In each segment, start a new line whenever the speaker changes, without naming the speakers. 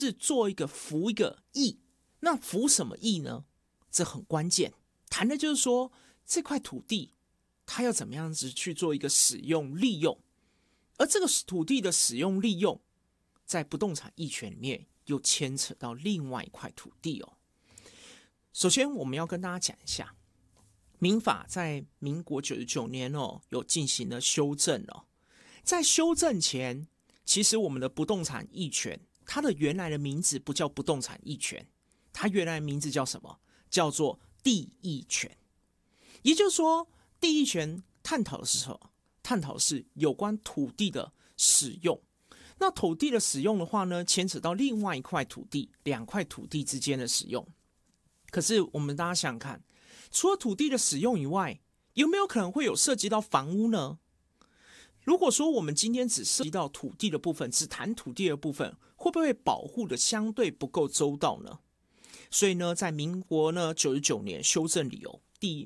是做一个服一个役。那服什么役呢？这很关键，谈的就是说这块土地它要怎么样子去做一个使用利用，而这个土地的使用利用在不动产役权里面又牵扯到另外一块土地哦。首先我们要跟大家讲一下，民法在民国99年有进行了修正哦。在修正前，其实我们的不动产役权它的原来的名字不叫不动产役权，它原来的名字叫什么？叫做地役权。也就是说，地役权探讨的是什么？探讨的是有关土地的使用。那土地的使用的话呢，牵扯到另外一块土地，两块土地之间的使用。可是我们大家想想看，除了土地的使用以外，有没有可能会有涉及到房屋呢？如果说我们今天只涉及到土地的部分，只谈土地的部分，会不会保护的相对不够周到呢？所以呢，在民国呢99年修正理由第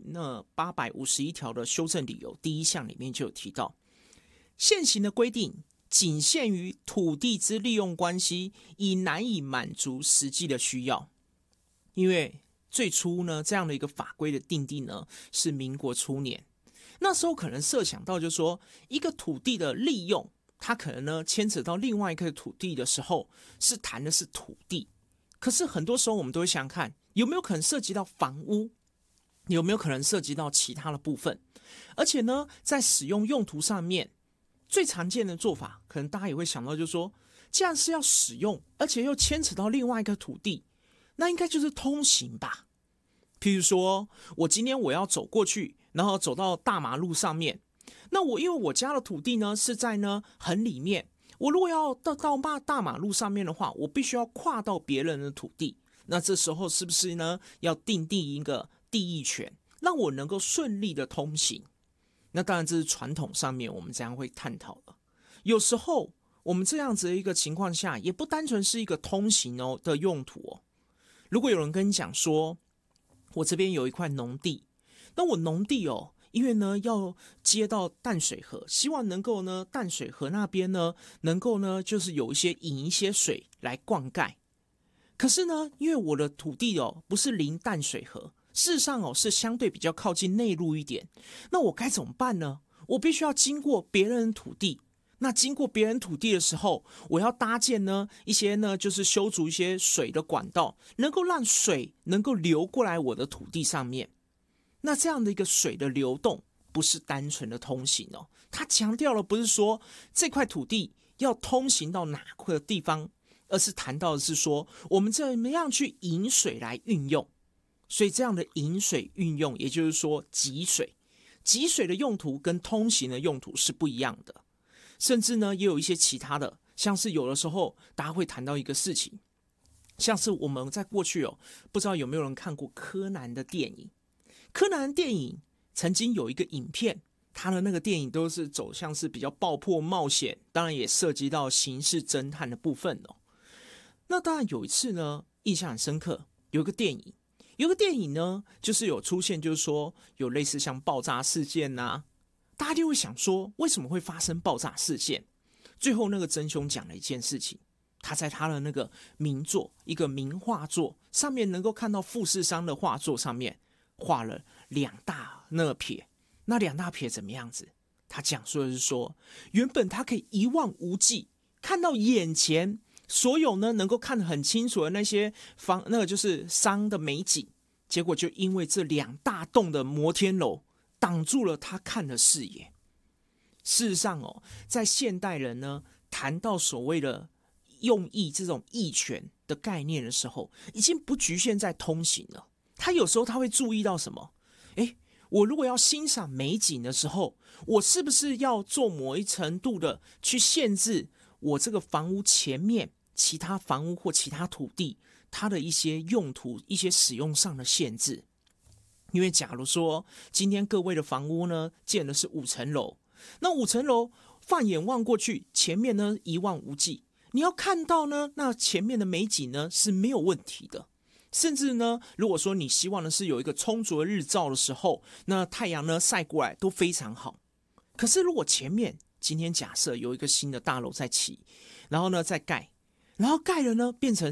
851条的修正理由第1项里面就有提到，现行的规定仅限于土地之利用关系，已难以满足实际的需要。因为最初呢，这样的一个法规的订定呢，是民国初年，那时候可能设想到就是说，一个土地的利用，它可能呢牵扯到另外一个土地的时候，是谈的是土地。可是很多时候我们都会想想看，有没有可能涉及到房屋，有没有可能涉及到其他的部分。而且呢，在使用用途上面，最常见的做法，可能大家也会想到就是说，既然是要使用，而且又牵扯到另外一个土地，那应该就是通行吧。譬如说我今天我要走过去，然后走到大马路上面，那因为我家的土地呢是在很里面，我如果要到大马路上面的话，我必须要跨到别人的土地，那这时候是不是呢要订定一个地役权，让我能够顺利的通行？那当然这是传统上面我们这样会探讨的。有时候我们这样子的一个情况下，也不单纯是一个通行的用途哦。如果有人跟你讲说，我这边有一块农地，那我农地因为呢要接到淡水河，希望能够呢淡水河那边呢能够呢就是有引一些水来灌溉。可是呢，因为我的土地不是临淡水河，事实上是相对比较靠近内陆一点，那我该怎么办呢？我必须要经过别人的土地。那经过别人土地的时候，我要搭建一些就是修筑一些水的管道，能够让水能够流过来我的土地上面。那这样的一个水的流动，不是单纯的通行哦，它强调的不是说这块土地要通行到哪个地方，而是谈到的是说我们怎么样去引水来运用。所以这样的引水运用，也就是说集水的用途跟通行的用途是不一样的。甚至呢，也有一些其他的，像是有的时候大家会谈到一个事情，像是我们在过去不知道有没有人看过柯南的电影。柯南的电影曾经有一个影片，他的那个电影都是走向是比较爆破冒险，当然也涉及到刑事侦探的部分哦。那当然有一次呢，印象很深刻，有一个电影呢，就是有出现，就是说有类似像爆炸事件啊。大家就会想说，为什么会发生爆炸事件？最后那个真凶讲了一件事情，他在他的那个名作，一个名画作上面，能够看到富士山的画作上面画了2大撇。那2大撇怎么样子？他讲述的是说，原本他可以一望无际，看到眼前所有呢能够看得很清楚的那些就是山的美景，结果就因为这2大栋的摩天楼挡住了他看的视野。事实上在现代人呢谈到所谓的用役这种役权的概念的时候，已经不局限在通行了。他有时候他会注意到什么？我如果要欣赏美景的时候，我是不是要做某一程度的去限制我这个房屋前面其他房屋或其他土地它的一些用途、一些使用上的限制？因为假如说今天各位的房屋呢建的是5层楼，那5层楼放眼望过去，前面呢一望无际，你要看到呢那前面的美景呢是没有问题的。甚至呢，如果说你希望的是有一个充足的日照的时候，那太阳呢晒过来都非常好。可是如果前面今天假设有一个新的大楼在起，然后呢再盖，然后盖了呢变成